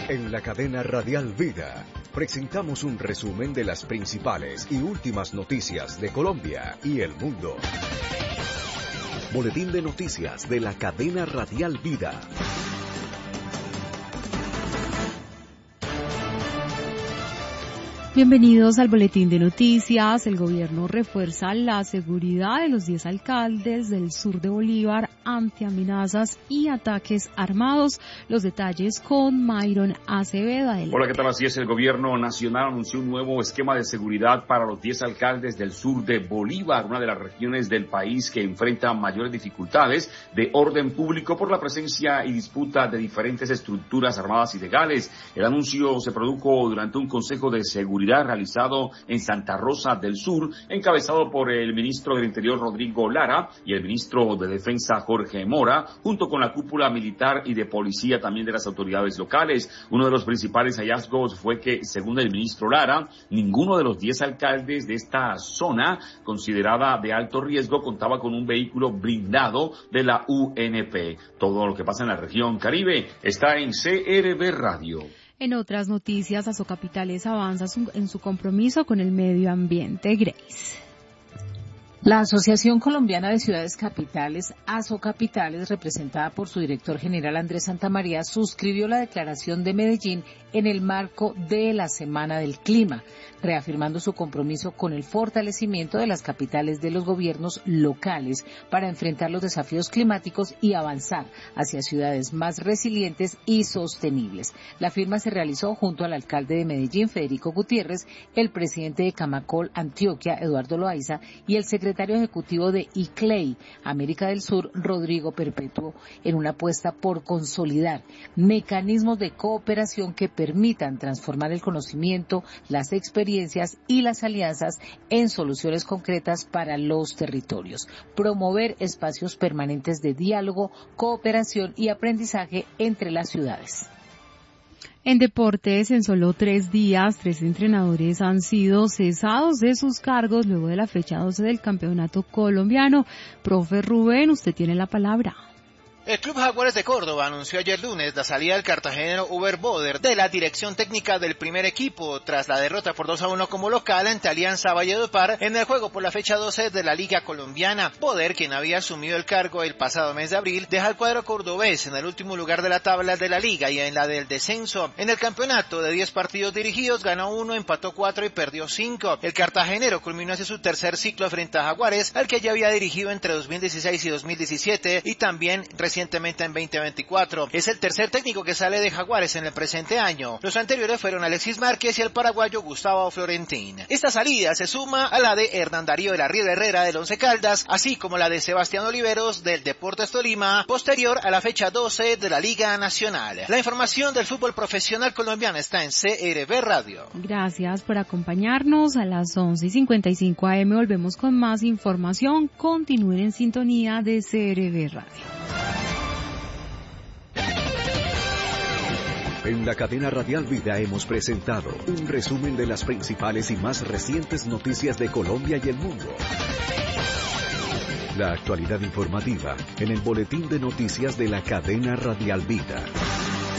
En la cadena Radial Vida presentamos un resumen de las principales y últimas noticias de Colombia y el mundo. Boletín de noticias de la cadena Radial Vida. Bienvenidos al Boletín de Noticias. El gobierno refuerza la seguridad de los 10 alcaldes del sur de Bolívar ante amenazas y ataques armados. Los detalles con Myron Acevedo. Hola, ¿qué tal? Así es, el gobierno nacional anunció un nuevo esquema de seguridad para los 10 alcaldes del sur de Bolívar, una de las regiones del país que enfrenta mayores dificultades de orden público por la presencia y disputa de diferentes estructuras armadas ilegales. El anuncio se produjo durante un consejo de seguridad realizado en Santa Rosa del Sur, encabezado por el ministro del Interior Rodrigo Lara y el ministro de Defensa Jorge Mora, junto con la cúpula militar y de policía también de las autoridades locales. Uno de los principales hallazgos fue que, según el ministro Lara, ninguno de los 10 alcaldes de esta zona, considerada de alto riesgo, contaba con un vehículo blindado de la UNP. Todo lo que pasa en la región Caribe está en CRB Radio. En otras noticias, Asocapitales avanza en su compromiso con el medio ambiente. Grace. La Asociación Colombiana de Ciudades Capitales, Asocapitales, representada por su director general Andrés Santamaría, suscribió la declaración de Medellín en el marco de la Semana del Clima, reafirmando su compromiso con el fortalecimiento de las capitales de los gobiernos locales para enfrentar los desafíos climáticos y avanzar hacia ciudades más resilientes y sostenibles. La firma se realizó junto al alcalde de Medellín, Federico Gutiérrez, el presidente de Camacol, Antioquia, Eduardo Loaiza, y el secretario ejecutivo de ICLEI, América del Sur, Rodrigo Perpetuo, en una apuesta por consolidar mecanismos de cooperación que permitan transformar el conocimiento, las experiencias y las alianzas en soluciones concretas para los territorios. Promover espacios permanentes de diálogo, cooperación y aprendizaje entre las ciudades. En deportes, en solo 3 días, 3 entrenadores han sido cesados de sus cargos luego de la fecha 12 del campeonato colombiano. Profe Rubén, usted tiene la palabra. El Club Jaguares de Córdoba anunció ayer lunes la salida del cartagenero Uber Boder de la dirección técnica del primer equipo tras la derrota por 2-1 como local ante Alianza Valledupar en el juego por la fecha 12 de la Liga Colombiana. Boder, quien había asumido el cargo el pasado mes de abril, deja al cuadro cordobés en el último lugar de la tabla de la Liga y en la del descenso. En el campeonato de 10 partidos dirigidos ganó 1, empató 4 y perdió 5. El cartagenero culminó así su tercer ciclo frente a Jaguares, al que ya había dirigido entre 2016 y 2017 y también recientemente en 2024. Es el tercer técnico que sale de Jaguares en el presente año. Los anteriores fueron Alexis Márquez y el paraguayo Gustavo Florentín. Esta salida se suma a la de Hernán Darío de la Riva Herrera del Once Caldas, así como la de Sebastián Oliveros del Deportes Tolima, posterior a la fecha 12 de la Liga Nacional. La información del fútbol profesional colombiano está en CRB Radio. Gracias por acompañarnos. A las 11:55 AM volvemos con más información. Continúen en sintonía de CRB Radio. En la cadena Radial Vida hemos presentado un resumen de las principales y más recientes noticias de Colombia y el mundo. La actualidad informativa en el Boletín de Noticias de la cadena Radial Vida.